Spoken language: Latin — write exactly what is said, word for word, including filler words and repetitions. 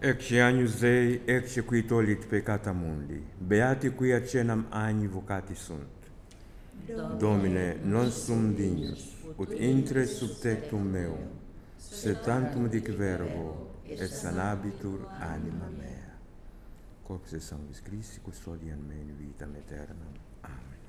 Ecce agnus Dei, ecce qui tollit peccata mundi, beati qui acenam agni vocati sunt. Domine, non sum dignus, ut intre sub tectum meum, sed tantum dic verbo, et sanabitur anima mea. Corpus et sanguis Christi, custodian me in vitam aeternam. Amen.